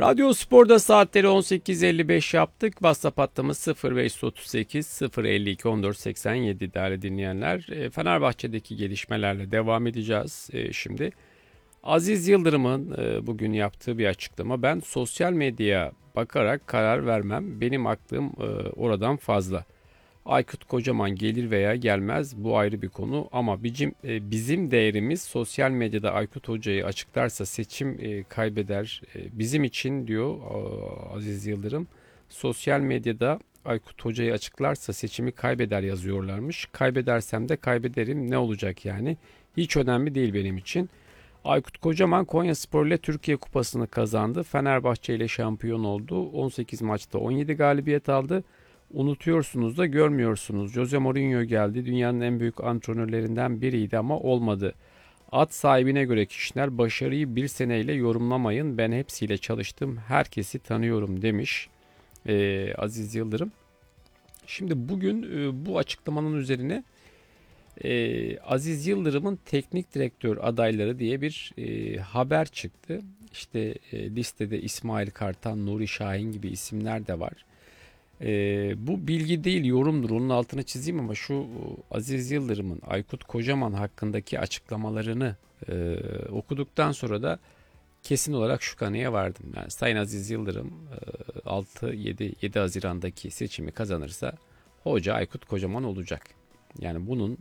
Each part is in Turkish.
Radyo Spor'da saatleri 18.55 yaptık. WhatsApp hattımız 0538 052 1487 değerli dinleyenler. Fenerbahçe'deki gelişmelerle devam edeceğiz şimdi. Aziz Yıldırım'ın bugün yaptığı bir açıklama. Ben sosyal medyaya bakarak karar vermem. Benim aklım oradan fazla. Aykut Kocaman gelir veya gelmez, bu ayrı bir konu ama bizim değerimiz sosyal medyada Aykut Hoca'yı açıklarsa seçim kaybeder. Bizim için diyor Aziz Yıldırım, sosyal medyada Aykut Hoca'yı açıklarsa seçimi kaybeder yazıyorlarmış. Kaybedersem de kaybederim, ne olacak yani? Hiç önemli değil benim için. Aykut Kocaman Konyaspor ile Türkiye Kupası'nı kazandı. Fenerbahçe ile şampiyon oldu. 18 maçta 17 galibiyet aldı. Unutuyorsunuz da görmüyorsunuz. Jose Mourinho geldi. Dünyanın en büyük antrenörlerinden biriydi ama olmadı. At sahibine göre kişiler, başarıyı bir seneyle yorumlamayın. Ben hepsiyle çalıştım. Herkesi tanıyorum demiş Aziz Yıldırım. Şimdi bugün bu açıklamanın üzerine Aziz Yıldırım'ın teknik direktör adayları diye bir haber çıktı. İşte listede İsmail Kartal, Nuri Şahin gibi isimler de var. Bu bilgi değil, yorumdur. Onun altını çizeyim ama şu Aziz Yıldırım'ın Aykut Kocaman hakkındaki açıklamalarını okuduktan sonra da kesin olarak şu kanıya vardım. Yani Sayın Aziz Yıldırım 6-7 Haziran'daki seçimi kazanırsa hoca Aykut Kocaman olacak. Yani bunun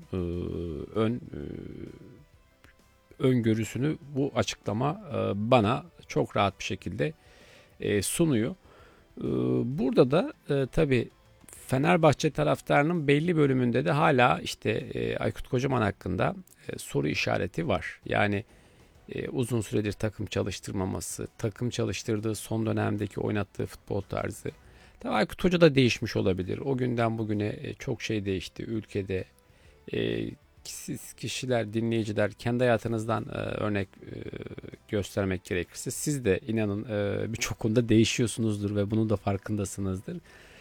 öngörüsünü bu açıklama bana çok rahat bir şekilde sunuyor. Burada da tabii Fenerbahçe taraftarının belli bölümünde de hala işte Aykut Kocaman hakkında soru işareti var. Yani uzun süredir takım çalıştırmaması, takım çalıştırdığı son dönemdeki oynattığı futbol tarzı. Tabii Aykut Hoca da değişmiş olabilir. O günden bugüne çok şey değişti ülkede. Siz kişiler, dinleyiciler kendi hayatınızdan örnek göstermek gerekirse siz de inanın birçok konuda değişiyorsunuzdur ve bunun da farkındasınızdır.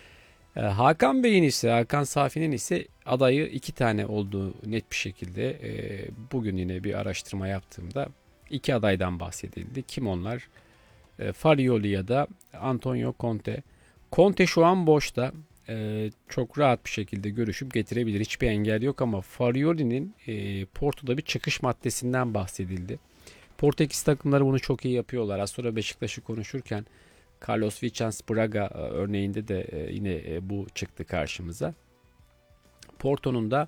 Hakan Safi'nin ise adayı 2 tane olduğu net bir şekilde bugün yine bir araştırma yaptığımda 2 adaydan bahsedildi. Kim onlar? Farioli ya da Antonio Conte. Conte şu an boşta. Çok rahat bir şekilde görüşüp getirebilir. Hiçbir engel yok ama Farioli'nin Porto'da bir çıkış maddesinden bahsedildi. Portekiz takımları bunu çok iyi yapıyorlar. Az sonra Beşiktaş'ı konuşurken Carlos Vicens Braga örneğinde de yine bu çıktı karşımıza. Porto'nun da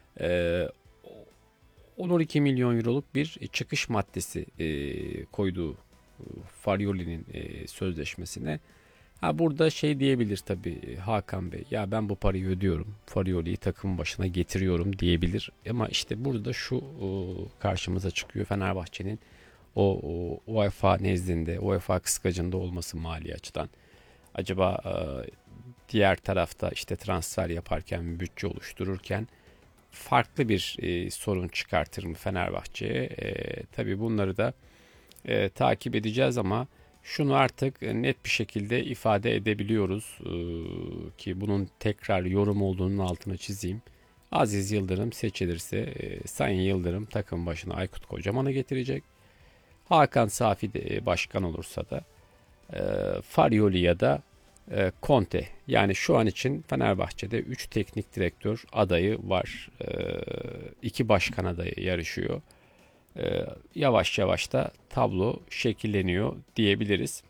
12 milyon euroluk bir çıkış maddesi koyduğu Farioli'nin sözleşmesine. Burada şey diyebilir tabii Hakan Bey, ya ben bu parayı ödüyorum, Farioli'yi takım başına getiriyorum diyebilir. Ama işte burada şu karşımıza çıkıyor: Fenerbahçe'nin o UEFA nezdinde, UEFA kıskacında olması mali açıdan. Acaba diğer tarafta işte transfer yaparken, bütçe oluştururken farklı bir sorun çıkartır mı Fenerbahçe'ye? Tabii bunları da takip edeceğiz ama şunu artık net bir şekilde ifade edebiliyoruz ki bunun tekrar yorum olduğunun altını çizeyim. Aziz Yıldırım seçilirse Sayın Yıldırım takım başına Aykut Kocaman'ı getirecek. Hakan Safi de başkan olursa da Farioli ya da Conte. Yani şu an için Fenerbahçe'de 3 teknik direktör adayı var. 2 başkan adayı yarışıyor. Yavaş yavaş da tablo şekilleniyor diyebiliriz.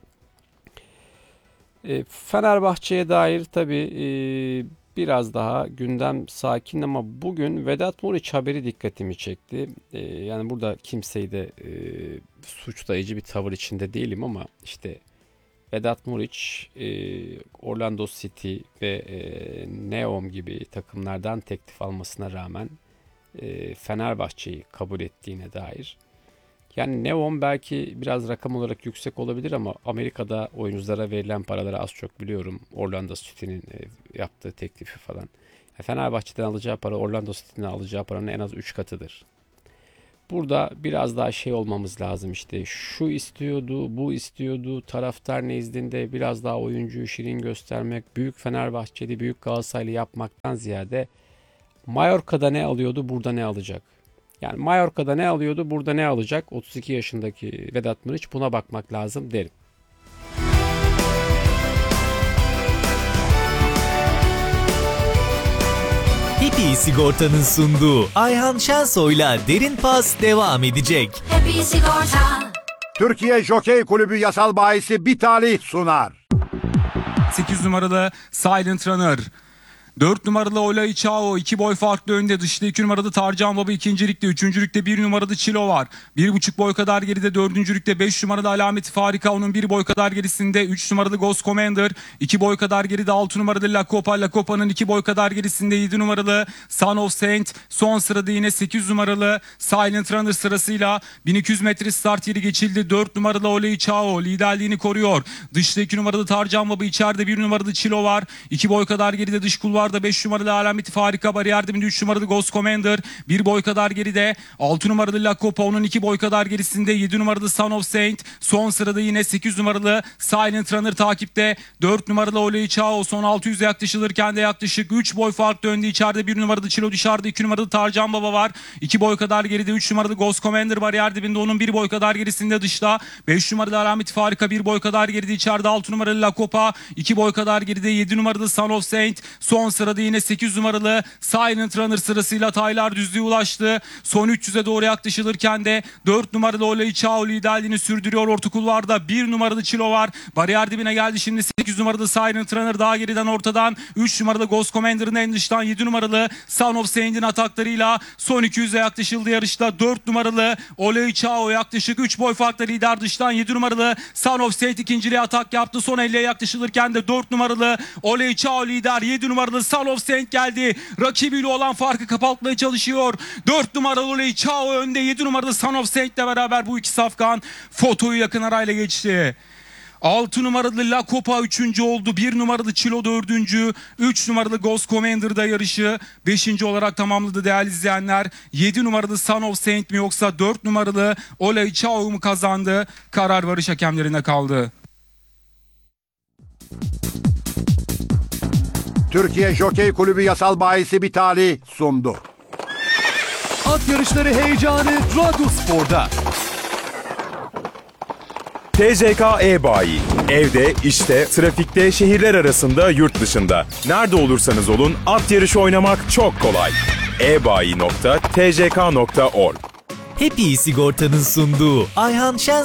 Fenerbahçe'ye dair tabii biraz daha gündem sakin ama bugün Vedat Muriç haberi dikkatimi çekti. Yani burada kimseyi de suçlayıcı bir tavır içinde değilim ama işte Vedat Muriç Orlando City ve Neom gibi takımlardan teklif almasına rağmen Fenerbahçe'yi kabul ettiğine dair. Yani Neom belki biraz rakam olarak yüksek olabilir ama Amerika'da oyunculara verilen paraları az çok biliyorum. Orlando City'nin yaptığı teklifi falan. Fenerbahçe'den alacağı para Orlando City'den alacağı paranın en az 3 katıdır. Burada biraz daha şey olmamız lazım, işte şu istiyordu, bu istiyordu, taraftar nezdinde biraz daha oyuncuyu şirin göstermek, büyük Fenerbahçeli, büyük Galatasaraylı yapmaktan ziyade Mallorca'da ne alıyordu, burada ne alacak? Yani Mallorca'da ne alıyordu, burada ne alacak? 32 yaşındaki Vedat Muriç, buna bakmak lazım derim. Happy Sigorta'nın sunduğu Ayhan Şensoy'la Derin Pas devam edecek. Happy Sigorta. Türkiye Jokey Kulübü yasal bahisi bir talih sunar. 8 numaralı Silent Runner. 4 numaralı Olay Chao 2 boy farklı önde. Dışta 2 numaralı Tarcan Baba ikincilikte. Üçüncülükte 1 numaralı Çilo var. 1,5 boy kadar geride. Dördüncülükte 5 numaralı Alameti Farika. Onun 1 boy kadar gerisinde 3 numaralı Ghost Commander. 2 boy kadar geride 6 numaralı La Copa. La Copa'nın 2 boy kadar gerisinde 7 numaralı Son of Saint. Son sırada yine 8 numaralı Silent Runner sırasıyla 1200 metre start yeri geçildi. 4 numaralı Olay Chao liderliğini koruyor. Dışta 2 numaralı Tarcan Baba, içeride 1 numaralı Çilo var. 2 boy kadar geride dış kulvar. 5 numaralı Alameti Farika, bariyer dibinde 3 numaralı Ghost Commander, 1 boy kadar geride 6 numaralı La Copa, onun 2 boy kadar gerisinde 7 numaralı Son of Saint. Son sırada yine 8 numaralı Silent Runner takipte. 4 numaralı Olay Chao son 600'e yaklaşılırken de yaklaşık 3 boy farklı önde. İçeride 1 numaralı Çilo, dışarıda 2 numaralı Tarcan Baba var. 2 boy kadar geride 3 numaralı Ghost Commander, bariyer dibinde onun 1 boy kadar gerisinde dışta. 5 numaralı Alameti Farika 1 boy kadar geride, içeride 6 numaralı La Copa 2 boy kadar geride, 7 numaralı Son of Saint. Son sırada yine 8 numaralı Silent Runner sırasıyla Taylar düzlüğe ulaştı. Son 300'e doğru yaklaşılırken de 4 numaralı Olay Chao liderliğini sürdürüyor. Orta kulvarda 1 numaralı Çilo var. Bariyer dibine geldi şimdi 8 numaralı Silent Runner daha geriden ortadan. 3 numaralı Ghost Commander'ın en dıştan 7 numaralı Son of Saint'in ataklarıyla son 200'e yaklaşıldı yarışta. 4 numaralı Olay Chao yaklaşık 3 boy farkla lider, dıştan 7 numaralı Son of Saint ikinciliğe atak yaptı. Son 50'ye yaklaşılırken de 4 numaralı Olay Chao lider, 7 numaralı Son of Saint geldi. Rakibiyle olan farkı kapatmaya çalışıyor. 4 numaralı Olay Chao önde, 7 numaralı Son of Saint'le beraber bu iki safkan fotoyu yakın arayla geçti. 6 numaralı La Copa 3. oldu. 1 numaralı Çilo 4. 3 numaralı Ghost Commander da yarışı 5. olarak tamamladı değerli izleyenler. 7 numaralı Son of Saint mi yoksa 4 numaralı Olay Chao mu kazandı? Karar varış hakemlerine kaldı. Türkiye Jokey Kulübü yasal bahisi bir talih sundu. At yarışları heyecanı Radyospor'da. TCK E-Bayi. Evde, işte, trafikte, şehirler arasında, yurt dışında. Nerede olursanız olun at yarışı oynamak çok kolay. ebayi.tck.org. Happy Sigorta'nın sunduğu Ayhan Şensoy